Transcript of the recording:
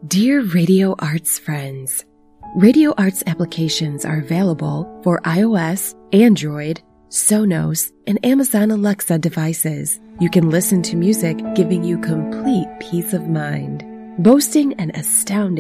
Dear Radio Arts friends, Radio Arts applications are available for iOS, Android, Sonos, and Amazon Alexa devices. You can listen to music giving you complete peace of mind. Boasting an astounding